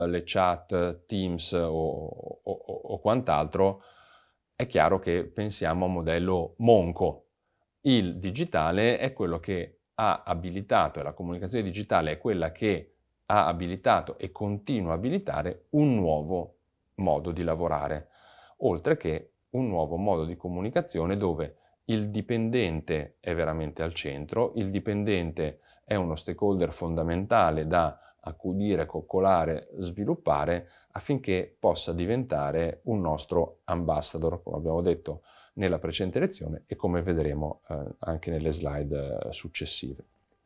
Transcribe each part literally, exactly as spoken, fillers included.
le chat, Teams o, o, o quant'altro, è chiaro che pensiamo a un modello monco. Il digitale è quello che ha abilitato, e la comunicazione digitale è quella che ha abilitato e continua a abilitare un nuovo modo di lavorare, oltre che un nuovo modo di comunicazione dove il dipendente è veramente al centro, il dipendente è uno stakeholder fondamentale da accudire, coccolare, sviluppare affinché possa diventare un nostro ambassador, come abbiamo detto nella precedente lezione e come vedremo eh, anche nelle slide eh, successive.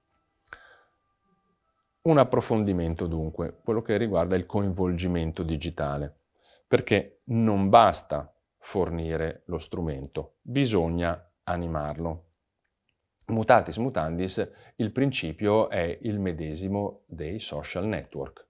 Un approfondimento dunque, quello che riguarda il coinvolgimento digitale, perché non basta fornire lo strumento, bisogna animarlo. Mutatis mutandis, il principio è il medesimo dei social network.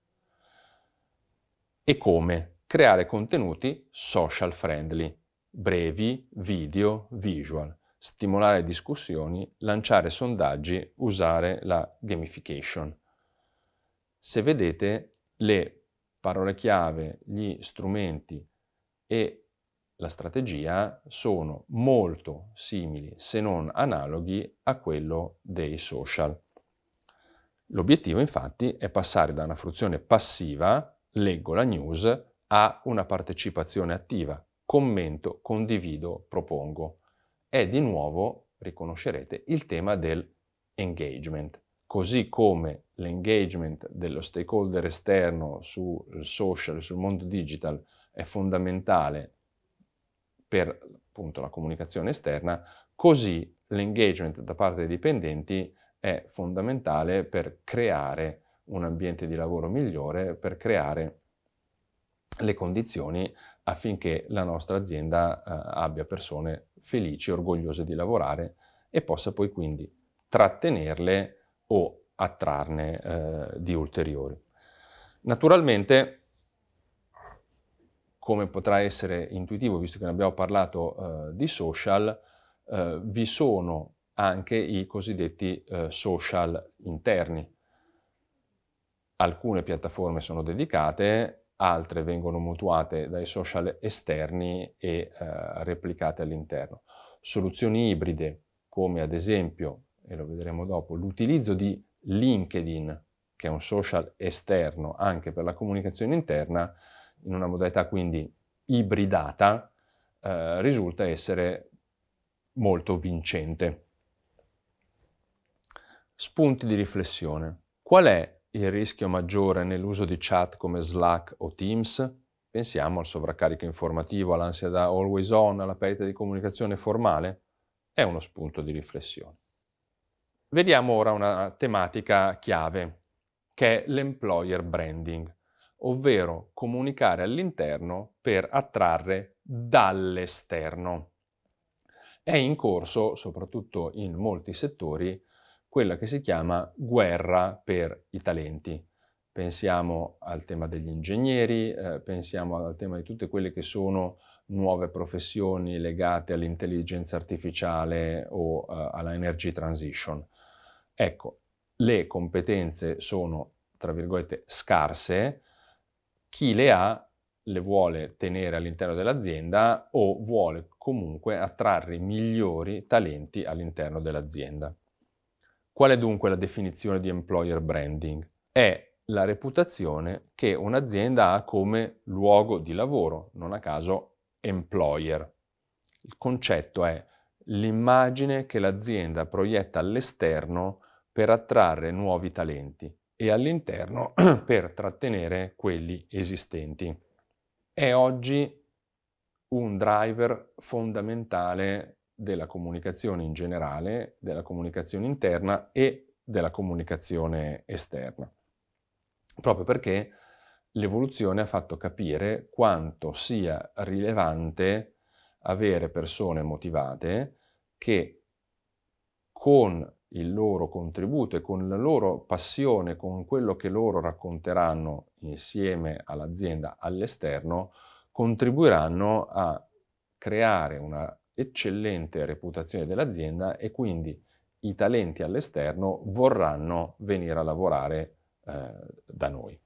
E come? Creare contenuti social friendly, brevi, video, visual, stimolare discussioni, lanciare sondaggi, usare la gamification. Se vedete, le parole chiave, gli strumenti e la strategia sono molto simili, se non analoghi, a quello dei social. L'obiettivo, infatti, è passare da una fruizione passiva, leggo la news, a una partecipazione attiva, commento, condivido, propongo. È di nuovo, riconoscerete, il tema del engagement. Così come l'engagement dello stakeholder esterno sul social, sul mondo digital è fondamentale per appunto la comunicazione esterna, così l'engagement da parte dei dipendenti è fondamentale per creare un ambiente di lavoro migliore, per creare le condizioni affinché la nostra azienda eh, abbia persone felici, orgogliose di lavorare e possa poi quindi trattenerle o attrarne eh, di ulteriori. Naturalmente, come potrà essere intuitivo, visto che ne abbiamo parlato eh, di social, eh, vi sono anche i cosiddetti eh, social interni. Alcune piattaforme sono dedicate, altre vengono mutuate dai social esterni e eh, replicate all'interno. Soluzioni ibride, come ad esempio, e lo vedremo dopo, l'utilizzo di LinkedIn, che è un social esterno anche per la comunicazione interna, in una modalità quindi ibridata, eh, risulta essere molto vincente. Spunti di riflessione. Qual è il rischio maggiore nell'uso di chat come Slack o Teams? Pensiamo al sovraccarico informativo, all'ansia da always on, alla perdita di comunicazione formale? È uno spunto di riflessione. Vediamo ora una tematica chiave, che è l'employer branding, ovvero comunicare all'interno per attrarre dall'esterno. È in corso, soprattutto in molti settori, quella che si chiama guerra per i talenti. Pensiamo al tema degli ingegneri, eh, pensiamo al tema di tutte quelle che sono nuove professioni legate all'intelligenza artificiale o eh, alla energy transition. Ecco, le competenze sono, tra virgolette, scarse, chi le ha le vuole tenere all'interno dell'azienda o vuole comunque attrarre i migliori talenti all'interno dell'azienda. Qual è dunque la definizione di employer branding? È la reputazione che un'azienda ha come luogo di lavoro, non a caso employer. Il concetto è l'immagine che l'azienda proietta all'esterno per attrarre nuovi talenti e all'interno per trattenere quelli esistenti. È oggi un driver fondamentale della comunicazione in generale, della comunicazione interna e della comunicazione esterna. Proprio perché l'evoluzione ha fatto capire quanto sia rilevante avere persone motivate che con il loro contributo e con la loro passione, con quello che loro racconteranno insieme all'azienda all'esterno, contribuiranno a creare una eccellente reputazione dell'azienda e quindi i talenti all'esterno vorranno venire a lavorare eh, da noi.